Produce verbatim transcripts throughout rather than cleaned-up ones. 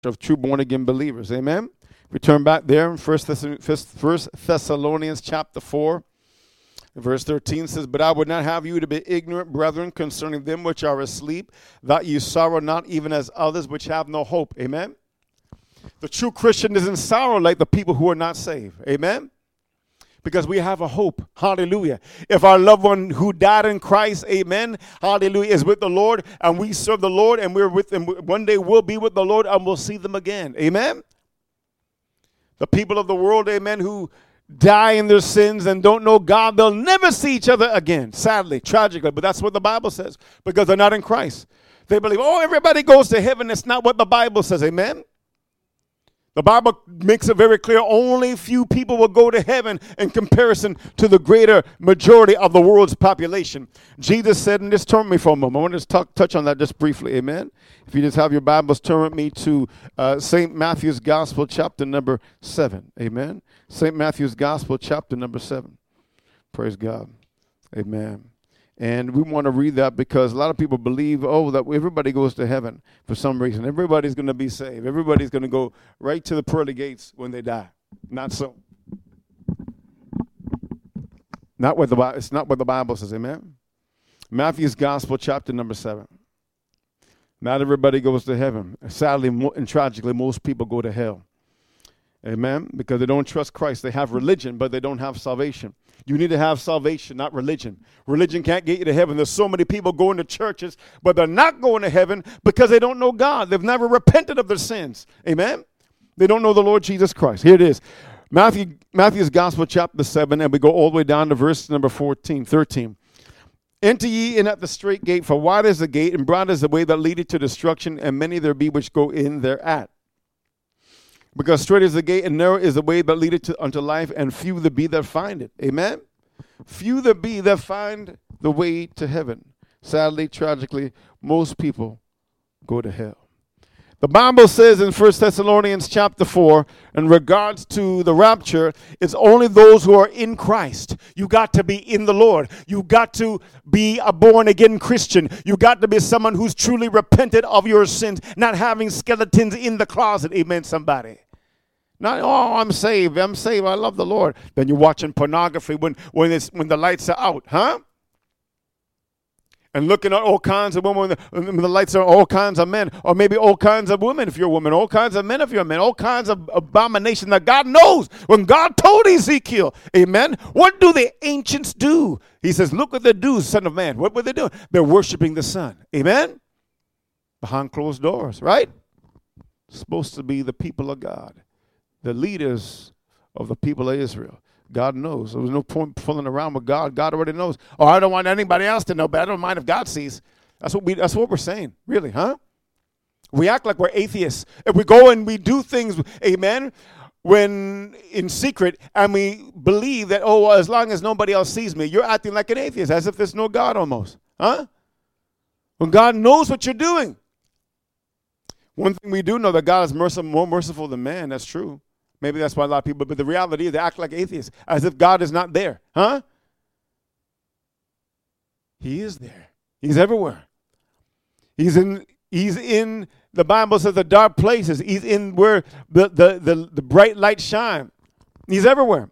of true born-again believers. Amen? We turn back there in First Thessalonians chapter four. Verse thirteen says, "But I would not have you to be ignorant, brethren, concerning them which are asleep, that ye sorrow not even as others which have no hope." Amen? The true Christian doesn't sorrow like the people who are not saved. Amen? Because we have a hope. Hallelujah. If our loved one who died in Christ, amen, hallelujah, is with the Lord, and we serve the Lord, and we're with them, one day we'll be with the Lord, and we'll see them again. Amen? The people of the world, amen, who die in their sins and don't know God, they'll never see each other again, sadly, tragically. But that's what the Bible says, because they're not in Christ. They believe, oh, everybody goes to heaven. That's not what the Bible says. Amen? The Bible makes it very clear only few people will go to heaven in comparison to the greater majority of the world's population. Jesus said, and just turn with me for a moment. I want to just talk, touch on that just briefly. Amen? If you just have your Bibles, turn with me to uh, Saint Matthew's Gospel, chapter number seven. Amen? Saint Matthew's Gospel, chapter number seven. Praise God. Amen. And we want to read that because a lot of people believe, oh, that everybody goes to heaven for some reason. Everybody's going to be saved. Everybody's going to go right to the pearly gates when they die. Not so. Not what the Bible, it's not what the Bible says. Amen. Matthew's Gospel, chapter number seven. Not everybody goes to heaven. Sadly and tragically, most people go to hell. Amen. Because they don't trust Christ. They have religion, but they don't have salvation. You need to have salvation, not religion. Religion can't get you to heaven. There's so many people going to churches, but they're not going to heaven because they don't know God. They've never repented of their sins. Amen? They don't know the Lord Jesus Christ. Here it is. Matthew, Matthew's Gospel, chapter seven, and we go all the way down to verse number fourteen, thirteen. "Enter ye in at the straight gate, for wide is the gate, and broad is the way that leadeth to destruction, and many there be which go in thereat. Because straight is the gate, and narrow is the way that leadeth to, unto life, and few there be that find it." Amen? Few there be that find the way to heaven. Sadly, tragically, most people go to hell. The Bible says in First Thessalonians chapter four, in regards to the rapture, it's only those who are in Christ. You got to be in the Lord. You got to be a born-again Christian. You got to be someone who's truly repented of your sins, not having skeletons in the closet. Amen, somebody. Not, oh, I'm saved. I'm saved. I love the Lord. Then you're watching pornography when, when, it's, when the lights are out, huh? And looking at all kinds of women, when the lights are all kinds of men, or maybe all kinds of women if you're a woman, all kinds of men if you're a man, all kinds of abomination that God knows. When God told Ezekiel, amen, what do the ancients do? He says, look what they do, son of man. What were they doing? They're worshiping the sun. Amen? Behind closed doors, right? Supposed to be the people of God, the leaders of the people of Israel. God knows. There was no point fooling around with God. God already knows. Oh, I don't want anybody else to know, but I don't mind if God sees. That's what we. That's what we're saying, really, huh? We act like we're atheists. If we go and we do things, amen, when in secret, and we believe that, oh, well, as long as nobody else sees me, you're acting like an atheist, as if there's no God almost, huh? When God knows what you're doing. One thing we do know, that God is merciful, more merciful than man. That's true. Maybe that's why a lot of people, but the reality is they act like atheists, as if God is not there. Huh? He is there. He's everywhere. He's in, he's in, the Bible says, the dark places. He's in where the, the, the, the bright light shine. He's everywhere.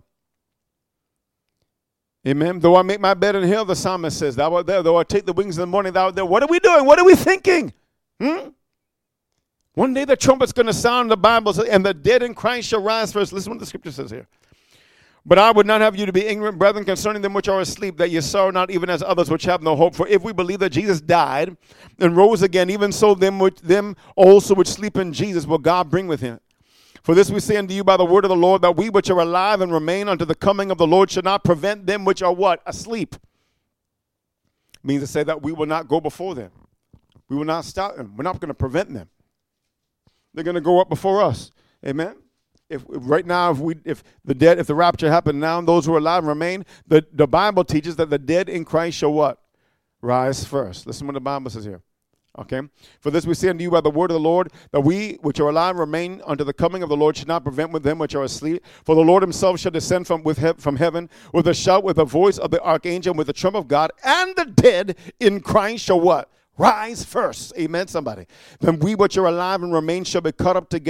Amen. Though I make my bed in hell, the psalmist says, thou art there. Though I take the wings in the morning, thou art there. What are we doing? What are we thinking? Hmm? One day the trumpet's going to sound, the Bible says, and the dead in Christ shall rise first. Listen to what the scripture says here. "But I would not have you to be ignorant, brethren, concerning them which are asleep, that ye sorrow not even as others which have no hope. For if we believe that Jesus died and rose again, even so them, which, them also which sleep in Jesus will God bring with him. For this we say unto you by the word of the Lord, that we which are alive and remain unto the coming of the Lord should not prevent them which are" what? Asleep. Means to say that we will not go before them. We will not stop them. We're not going to prevent them. They're going to go up before us. Amen. If, if right now, if we, if the dead, if the rapture happened now, and those who are alive remain, the, the Bible teaches that the dead in Christ shall what? Rise first. Listen to what the Bible says here. Okay. "For this we say unto you by the word of the Lord, that we which are alive remain unto the coming of the Lord should not prevent with them which are asleep. For the Lord himself shall descend from with he- from heaven with a shout, with the voice of the archangel, and with the trump of God, and the dead in Christ shall what? rise first. Amen, somebody. Then we which are alive and remain shall be caught up together